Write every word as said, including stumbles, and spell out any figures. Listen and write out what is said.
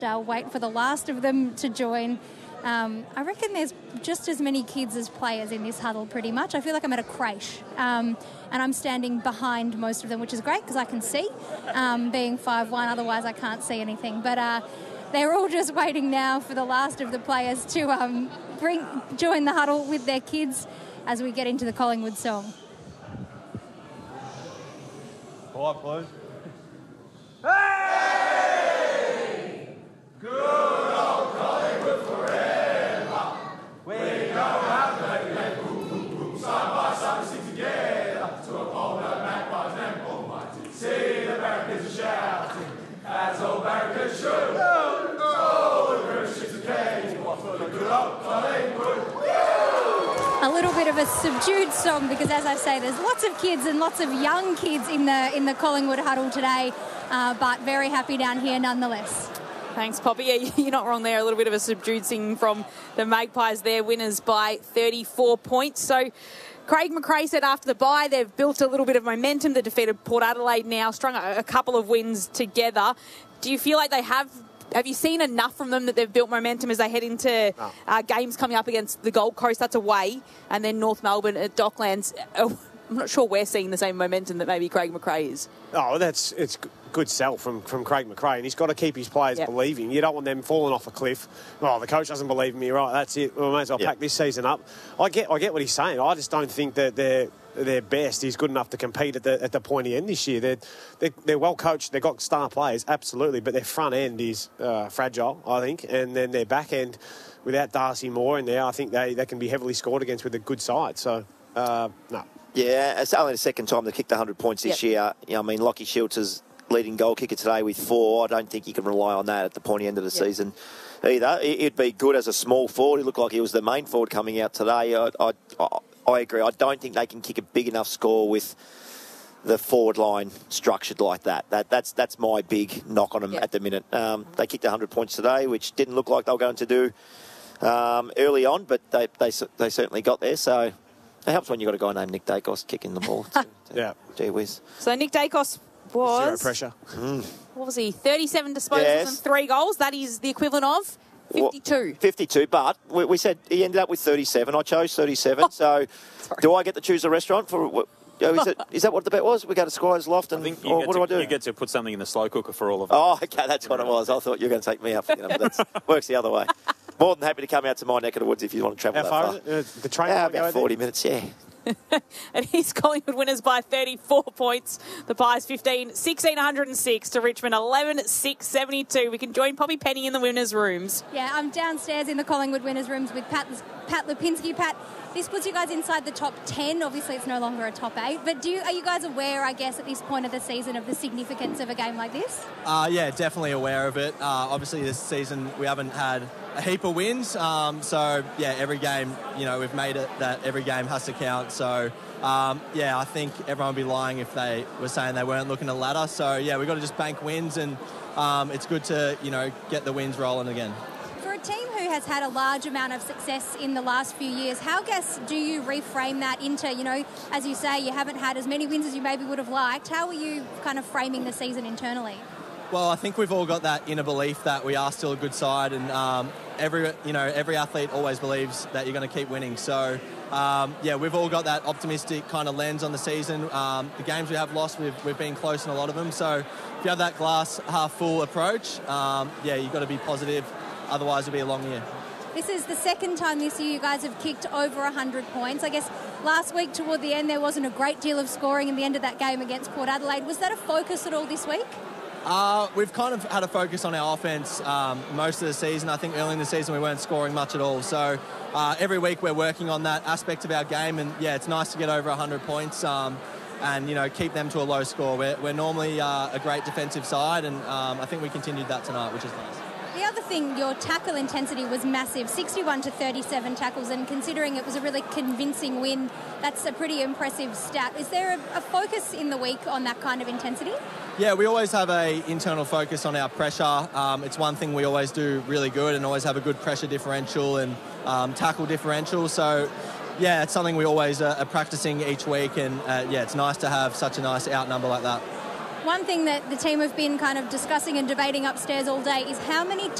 I'll wait for the last of them to join. Um, I reckon there's just as many kids as players in this huddle pretty much. I feel like I'm at a creche um, and I'm standing behind most of them, which is great because I can see, um, being five one, otherwise I can't see anything. But uh, they're all just waiting now for the last of the players to um, bring join the huddle with their kids as we get into the Collingwood song. Quiet, please. Hey! Good old Collingwood forever. We go out and play boom, boom, boom, side by side, sing together to uphold the Magpies and Almighty. See the Barracudas shouting, as old Barracudas should. Oh, oh, the British occasion for the good old Collingwood. A little bit of a subdued song because, as I say, there's lots of kids and lots of young kids in the in the Collingwood huddle today, uh, but very happy down here nonetheless. Thanks, Poppy. Yeah, you're not wrong there. A little bit of a subdued singing from the Magpies there, winners by thirty-four points. So Craig McRae said after the bye they've built a little bit of momentum. They defeated Port Adelaide now, strung a, a couple of wins together. Do you feel like they have... Have you seen enough from them that they've built momentum as they head into no. uh, games coming up against the Gold Coast? That's away. And then North Melbourne at Docklands. Oh, I'm not sure we're seeing the same momentum that maybe Craig McRae is. Oh, that's it's good sell from, from Craig McRae, and he's got to keep his players yep. believing. You don't want them falling off a cliff. Oh, the coach doesn't believe in me, right? That's it. We may as well yep. pack this season up. I get I get what he's saying. I just don't think that they're their best is good enough to compete at the at the pointy end this year. They're they're, they're well coached. They've got star players, absolutely, but their front end is uh, fragile, I think, and then their back end, without Darcy Moore in there, I think they, they can be heavily scored against with a good side. So, uh, no. Yeah, it's only the second time they kicked one hundred points this yep. year. You know, I mean, Lockie Schultz is leading goal kicker today with four. I don't think you can rely on that at the pointy end of the yep. season either. It'd be good as a small forward. He looked like he was the main forward coming out today. I, I, I I agree. I don't think they can kick a big enough score with the forward line structured like that. That that's that's my big knock on them yep. at the minute. Um, they kicked one hundred points today, which didn't look like they were going to do um, early on, but they, they they certainly got there. So it helps when you've got a guy named Nick Dacos kicking the ball. To, to, yeah. Gee whiz. So Nick Dacos was... Zero pressure. Mm. What was he? thirty-seven disposals yes. and three goals. That is the equivalent of... fifty-two. Well, fifty-two, but we, we said he ended up with thirty-seven. I chose thirty-seven. Oh, so sorry. Do I get to choose a restaurant for... What, oh, is, it, is that what the bet was? We go to Squire's Loft and... I think you or, get what to, do I do? You get to put something in the slow cooker for all of them. Oh, okay, that's what it was. I thought you were going to take me up. You know, but that works the other way. More than happy to come out to my neck of the woods if you want to travel How that far far. is it? Uh, the train yeah, about forty there? minutes, yeah. And he's Collingwood winners by thirty-four points. The Pies fifteen, sixteen oh six to Richmond eleven, six seventy-two. We can join Poppy Penny in the winners' rooms. Yeah, I'm downstairs in the Collingwood winners' rooms with Pat, Pat Lipinski. Pat, this puts you guys inside the top ten. Obviously, it's no longer a top eight. But do you, are you guys aware, I guess, at this point of the season of the significance of a game like this? Uh, yeah, definitely aware of it. Uh, obviously, this season we haven't had a heap of wins. Um, so, yeah, every game, you know, we've made it that every game has to count. So, um, yeah, I think everyone would be lying if they were saying they weren't looking at ladder. So, yeah, we've got to just bank wins, and um, it's good to, you know, get the wins rolling again. For a team who has had a large amount of success in the last few years, how, guess, do you reframe that into, you know, as you say, you haven't had as many wins as you maybe would have liked. How are you kind of framing the season internally? Well, I think we've all got that inner belief that we are still a good side, and um, every you know every athlete always believes that you're going to keep winning. So, um, yeah, we've all got that optimistic kind of lens on the season. Um, the games we have lost, we've, we've been close in a lot of them. So, if you have that glass half full approach, um, yeah, you've got to be positive. Otherwise, it'll be a long year. This is the second time this year you guys have kicked over one hundred points. I guess last week toward the end there wasn't a great deal of scoring in the end of that game against Port Adelaide. Was that a focus at all this week? Uh, we've kind of had a focus on our offence um, most of the season. I think early in the season we weren't scoring much at all. So uh, every week we're working on that aspect of our game, and yeah, it's nice to get over one hundred points um, and, you know, keep them to a low score. We're, we're normally uh, a great defensive side, and um, I think we continued that tonight, which is nice. The other thing, your tackle intensity was massive, sixty-one to thirty-seven tackles, and considering it was a really convincing win, that's a pretty impressive stat. Is there a, a focus in the week on that kind of intensity? Yeah, we always have a internal focus on our pressure. Um, it's one thing we always do really good, and always have a good pressure differential and um, tackle differential. So, yeah, it's something we always uh, are practicing each week, and uh, yeah, it's nice to have such a nice out number like that. one thing that the team have been kind of discussing and debating upstairs all day is how many